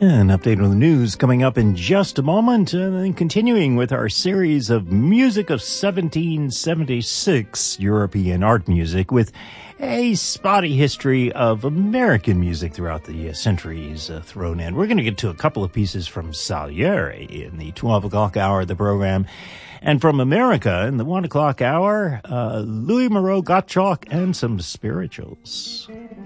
An update on the news coming up in just a moment, and then continuing with our series of music of 1776 European art music with a spotty history of American music throughout the centuries thrown in. We're going to get to a couple of pieces from Salieri in the 12 o'clock hour of the program, and from America in the 1 o'clock hour, Louis Moreau Gottschalk and some spirituals.